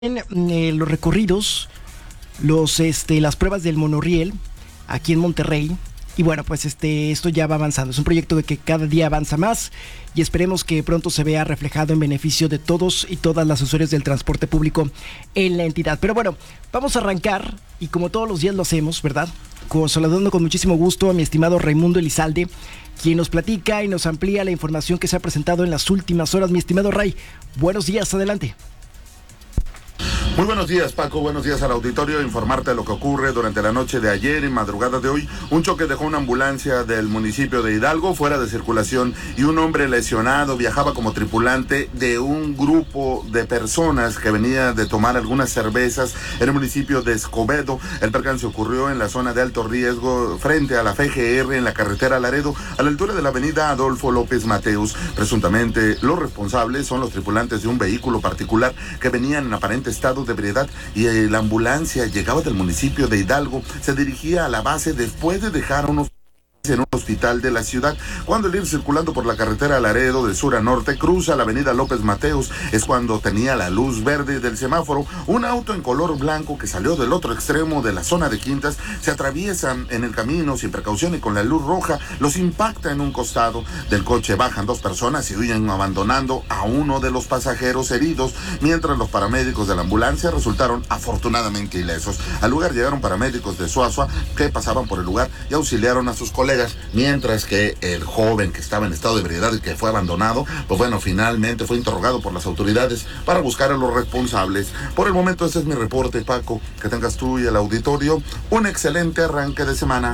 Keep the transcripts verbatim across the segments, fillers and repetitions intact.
eh, los recorridos, los este, las pruebas del monorriel aquí en Monterrey. Y bueno, pues este esto ya va avanzando. Es un proyecto de que cada día avanza más y esperemos que pronto se vea reflejado en beneficio de todos y todas las usuarios del transporte público en la entidad. Pero bueno, vamos a arrancar y como todos los días lo hacemos, ¿verdad? Con, saludando con muchísimo gusto a mi estimado Raimundo Elizalde, quien nos platica y nos amplía la información que se ha presentado en las últimas horas. Mi estimado Ray, buenos días, adelante. Muy buenos días, Paco, buenos días al auditorio. Informarte de lo que ocurre durante la noche de ayer y madrugada de hoy. Un choque dejó una ambulancia del municipio de Hidalgo fuera de circulación y un hombre lesionado. Viajaba como tripulante de un grupo de personas que venía de tomar algunas cervezas en el municipio de Escobedo. El percance ocurrió en la zona de alto riesgo frente a la F G R en la carretera Laredo, a la altura de la avenida Adolfo López Mateos. Presuntamente los responsables son los tripulantes de un vehículo particular que venían en aparente estado de ebriedad y eh, la ambulancia llegaba del municipio de Hidalgo, se dirigía a la base después de dejar unos en un hospital de la ciudad. Cuando el ir circulando por la carretera Laredo de sur a norte cruza la avenida López Mateos, es cuando tenía la luz verde del semáforo. Un auto en color blanco que salió del otro extremo de la zona de Quintas se atraviesa en el camino sin precaución y con la luz roja los impacta en un costado del coche. Bajan dos personas y huyen abandonando a uno de los pasajeros heridos, mientras los paramédicos de la ambulancia resultaron afortunadamente ilesos. Al lugar llegaron paramédicos de Suazua que pasaban por el lugar y auxiliaron a sus colegas, mientras que el joven que estaba en estado de ebriedad y que fue abandonado, pues bueno, finalmente fue interrogado por las autoridades para buscar a los responsables. Por el momento ese es mi reporte, Paco. Que tengas tú y el auditorio un excelente arranque de semana.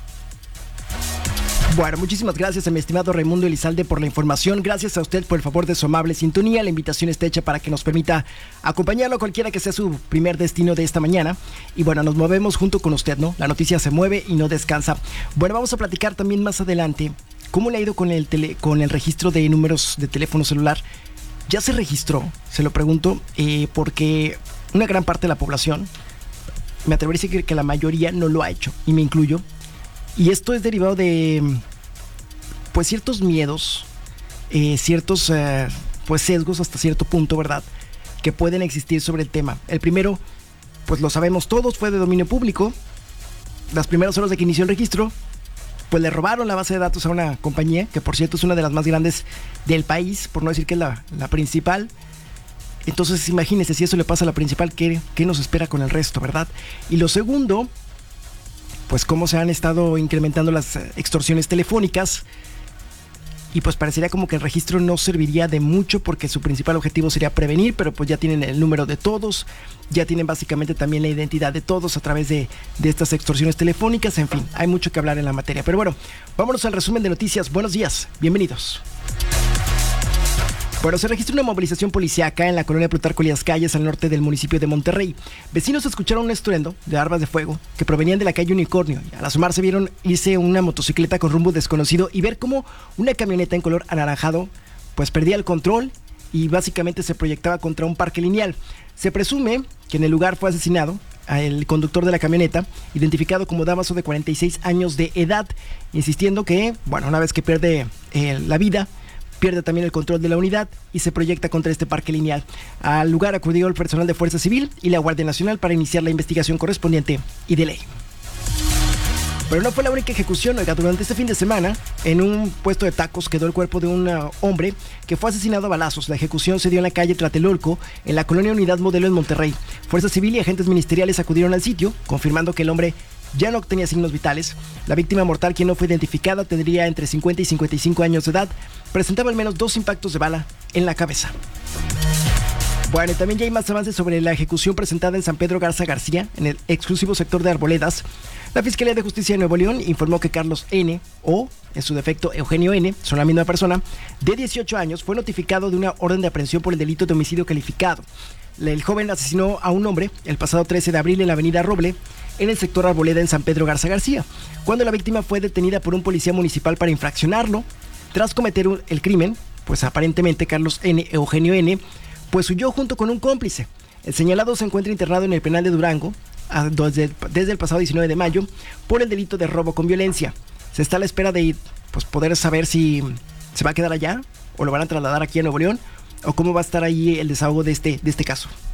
Bueno, muchísimas gracias a mi estimado Raimundo Elizalde por la información. Gracias a usted por el favor de su amable sintonía. La invitación está hecha para que nos permita acompañarlo a cualquiera que sea su primer destino de esta mañana. Y bueno, nos movemos junto con usted, ¿no? La noticia se mueve y no descansa. Bueno, vamos a platicar también más adelante cómo le ha ido con el, tele, con el registro de números de teléfono celular. ¿Ya se registró? Se lo pregunto, eh, porque una gran parte de la población, me atrevería a decir que la mayoría no lo ha hecho, y me incluyo. Y esto es derivado de, pues, ciertos miedos, eh, ciertos, eh, pues, sesgos hasta cierto punto, ¿verdad?, que pueden existir sobre el tema. El primero, pues lo sabemos todos, fue de dominio público. Las primeras horas de que inició el registro, pues le robaron la base de datos a una compañía, que por cierto es una de las más grandes del país, por no decir que es la, la principal. Entonces, imagínense, si eso le pasa a la principal, ¿qué, qué nos espera con el resto, verdad? Y lo segundo, pues cómo se han estado incrementando las extorsiones telefónicas, y pues parecería como que el registro no serviría de mucho porque su principal objetivo sería prevenir, pero pues ya tienen el número de todos, ya tienen básicamente también la identidad de todos a través de, de estas extorsiones telefónicas. En fin, hay mucho que hablar en la materia, pero bueno, vámonos al resumen de noticias. Buenos días, bienvenidos. Bueno, se registró una movilización policíaca en la colonia Plutarco Elías Calles, al norte del municipio de Monterrey. Vecinos escucharon un estruendo de armas de fuego que provenían de la calle Unicornio. Y al asomarse vieron irse una motocicleta con rumbo desconocido y ver cómo una camioneta en color anaranjado pues perdía el control y básicamente se proyectaba contra un parque lineal. Se presume que en el lugar fue asesinado el conductor de la camioneta, identificado como Damaso, de cuarenta y seis años de edad, insistiendo que, bueno, una vez que pierde eh, la vida, pierde también el control de la unidad y se proyecta contra este parque lineal. Al lugar acudió el personal de Fuerza Civil y la Guardia Nacional para iniciar la investigación correspondiente y de ley. Pero no fue la única ejecución. Oiga, durante este fin de semana, en un puesto de tacos quedó el cuerpo de un uh, hombre que fue asesinado a balazos. La ejecución se dio en la calle Tlatelolco, en la colonia Unidad Modelo en Monterrey. Fuerza Civil y agentes ministeriales acudieron al sitio, confirmando que el hombre ya no tenía signos vitales. La víctima mortal, quien no fue identificada, tendría entre cincuenta y cincuenta y cinco años de edad. Presentaba al menos dos impactos de bala en la cabeza. Bueno, y también ya hay más avances sobre la ejecución presentada en San Pedro Garza García, en el exclusivo sector de Arboledas. La Fiscalía de Justicia de Nuevo León informó que Carlos N., o en su defecto Eugenio N., son la misma persona, de dieciocho años, fue notificado de una orden de aprehensión por el delito de homicidio calificado. El joven asesinó a un hombre el pasado trece de abril en la avenida Roble, en el sector Arboleda, en San Pedro Garza García, cuando la víctima fue detenida por un policía municipal para infraccionarlo. Tras cometer el crimen, pues aparentemente Carlos N., Eugenio N., pues huyó junto con un cómplice. El señalado se encuentra internado en el penal de Durango desde, desde el pasado diecinueve de mayo por el delito de robo con violencia. Se está a la espera de pues, poder saber si se va a quedar allá o lo van a trasladar aquí a Nuevo León, o cómo va a estar ahí el desahogo de este, de este caso.